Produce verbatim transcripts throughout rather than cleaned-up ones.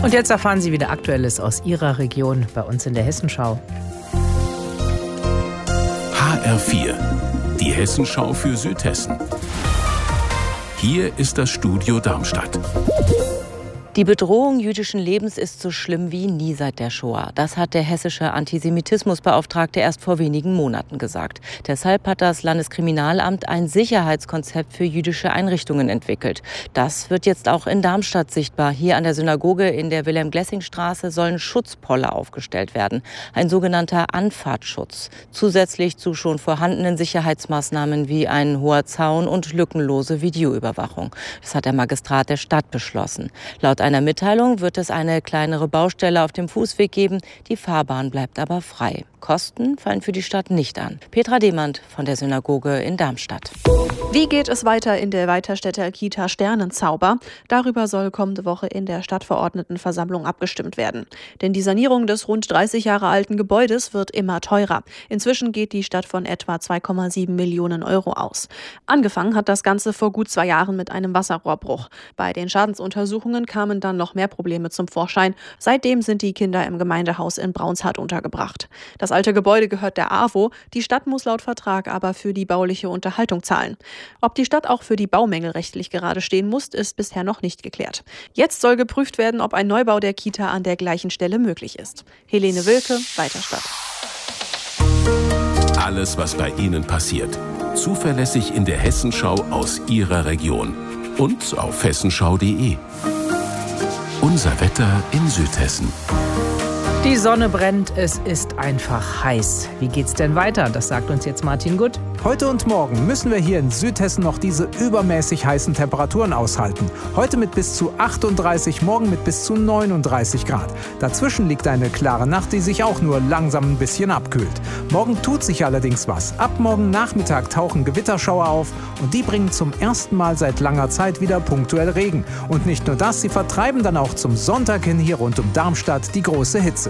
Und jetzt erfahren Sie wieder Aktuelles aus Ihrer Region bei uns in der Hessenschau. H R vier, die Hessenschau für Südhessen. Hier ist das Studio Darmstadt. Die Bedrohung jüdischen Lebens ist so schlimm wie nie seit der Shoah. Das hat der hessische Antisemitismusbeauftragte erst vor wenigen Monaten gesagt. Deshalb hat das Landeskriminalamt ein Sicherheitskonzept für jüdische Einrichtungen entwickelt. Das wird jetzt auch in Darmstadt sichtbar. Hier an der Synagoge in der Wilhelm-Glessing-Straße sollen Schutzpoller aufgestellt werden. Ein sogenannter Anfahrtschutz. Zusätzlich zu schon vorhandenen Sicherheitsmaßnahmen wie ein hoher Zaun und lückenlose Videoüberwachung. Das hat der Magistrat der Stadt beschlossen. Laut einer Mitteilung wird es eine kleinere Baustelle auf dem Fußweg geben. Die Fahrbahn bleibt aber frei. Kosten fallen für die Stadt nicht an. Petra Demand von der Synagoge in Darmstadt. Wie geht es weiter in der Weiterstädter Kita Sternenzauber? Darüber soll kommende Woche in der Stadtverordnetenversammlung abgestimmt werden. Denn die Sanierung des rund dreißig Jahre alten Gebäudes wird immer teurer. Inzwischen geht die Stadt von etwa zwei Komma sieben Millionen Euro aus. Angefangen hat das Ganze vor gut zwei Jahren mit einem Wasserrohrbruch. Bei den Schadensuntersuchungen kamen dann noch mehr Probleme zum Vorschein. Seitdem sind die Kinder im Gemeindehaus in Braunshardt untergebracht. Das alte Gebäude gehört der AWO. Die Stadt muss laut Vertrag aber für die bauliche Unterhaltung zahlen. Ob die Stadt auch für die Baumängel rechtlich gerade stehen muss, ist bisher noch nicht geklärt. Jetzt soll geprüft werden, ob ein Neubau der Kita an der gleichen Stelle möglich ist. Helene Wilke, Weiterstadt. Alles, was bei Ihnen passiert. Zuverlässig in der Hessenschau aus Ihrer Region. Und auf hessenschau punkt de. Unser Wetter in Südhessen. Die Sonne brennt, es ist einfach heiß. Wie geht's denn weiter? Das sagt uns jetzt Martin Gutt. Heute und morgen müssen wir hier in Südhessen noch diese übermäßig heißen Temperaturen aushalten. Heute mit bis zu achtunddreißig, morgen mit bis zu neununddreißig Grad. Dazwischen liegt eine klare Nacht, die sich auch nur langsam ein bisschen abkühlt. Morgen tut sich allerdings was. Ab morgen Nachmittag tauchen Gewitterschauer auf und die bringen zum ersten Mal seit langer Zeit wieder punktuell Regen. Und nicht nur das, sie vertreiben dann auch zum Sonntag hin hier rund um Darmstadt die große Hitze.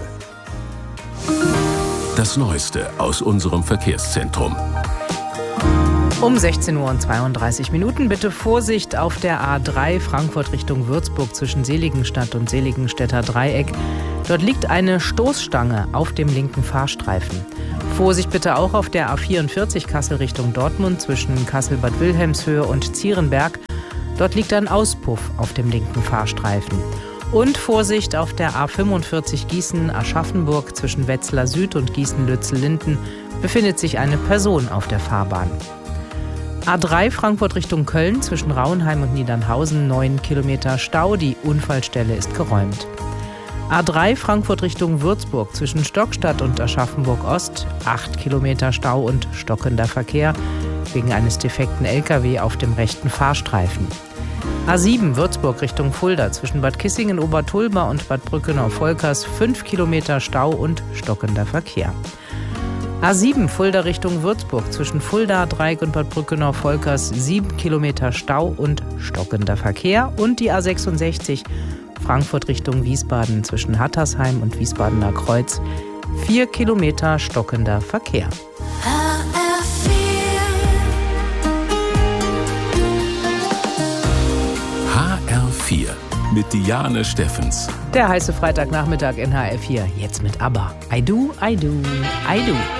Das Neueste aus unserem Verkehrszentrum. Um sechzehn Uhr und zweiunddreißig Minuten bitte Vorsicht auf der A drei Frankfurt Richtung Würzburg zwischen Seligenstadt und Seligenstädter Dreieck. Dort liegt eine Stoßstange auf dem linken Fahrstreifen. Vorsicht bitte auch auf der A vierundvierzig Kassel Richtung Dortmund zwischen Kassel-Bad Wilhelmshöhe und Zierenberg. Dort liegt ein Auspuff auf dem linken Fahrstreifen. Und Vorsicht auf der A fünfundvierzig Gießen-Aschaffenburg zwischen Wetzlar Süd und Gießen-Lützel-Linden befindet sich eine Person auf der Fahrbahn. A drei Frankfurt Richtung Köln zwischen Rauenheim und Niedernhausen, neun Kilometer Stau, die Unfallstelle ist geräumt. A drei Frankfurt Richtung Würzburg zwischen Stockstadt und Aschaffenburg Ost, acht Kilometer Stau und stockender Verkehr wegen eines defekten L K W auf dem rechten Fahrstreifen. A sieben Würzburg Richtung Fulda zwischen Bad Kissingen-Obertulba und Bad Brückenau-Volkers, fünf Kilometer Stau und stockender Verkehr. A sieben Fulda Richtung Würzburg zwischen Fulda, Dreieck und Bad Brückenau-Volkers, sieben Kilometer Stau und stockender Verkehr. Und die A sechsundsechzig Frankfurt Richtung Wiesbaden zwischen Hattersheim und Wiesbadener Kreuz, vier Kilometer stockender Verkehr. H R vier mit Diane Steffens. Der heiße Freitagnachmittag in H R vier. Jetzt mit ABBA. I do, I do, I do.